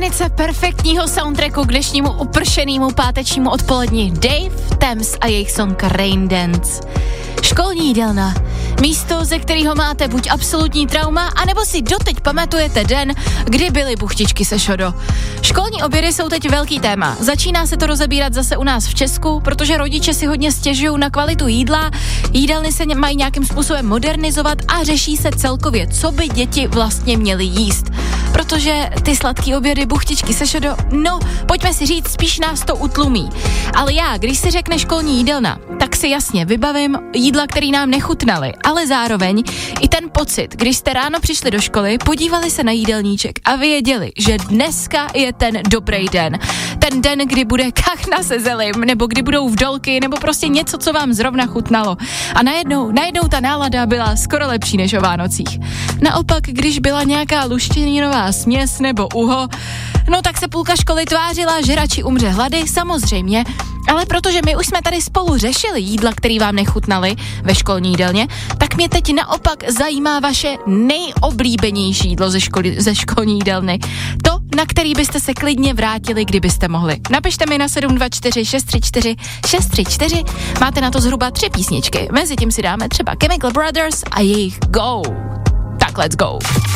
definice perfektního soundtracku k dnešnímu upršenému pátečnímu odpolední. Dave Thames a jejich song Rain Dance. Školní jídelna. Místo, ze kterého máte buď absolutní trauma, anebo si doteď pamatujete den, kdy byly buchtičky se šodo. Školní obědy jsou teď velký téma. Začíná se to rozebírat zase u nás v Česku, protože rodiče si hodně stěžují na kvalitu jídla, jídelny se mají nějakým způsobem modernizovat a řeší se celkově, co by děti vlastně měly jíst. Protože ty sladký obědy, buchtičky se šodo, no, pojďme si říct, spíš nás to utlumí. Ale já, když si řekne školní jídelna, tak si jasně vybavím jídla, který nám nechutnaly, ale zároveň i ten pocit, když jste ráno přišli do školy, podívali se na jídelníček a věděli, že dneska je ten dobrý den. Ten den, kdy bude kachna se zelím, nebo kdy budou vdolky, nebo prostě něco, co vám zrovna chutnalo. A najednou ta nálada byla skoro lepší než o Vánocích. Naopak, když byla nějaká luštěninová směs nebo uho, no tak se půlka školy tvářila, že radši umře hlady, samozřejmě, ale protože my už jsme tady spolu řešili jídla, který vám nechutnaly ve školní jídelně, tak mě teď naopak zajímá vaše nejoblíbenější jídlo ze školní jídelny. To, na který byste se klidně vrátili, kdybyste mohli. Napište mi na 724 634 634, máte na to zhruba 3 písničky. Mezitím si dáme třeba Chemical Brothers a jejich Go. Tak let's go.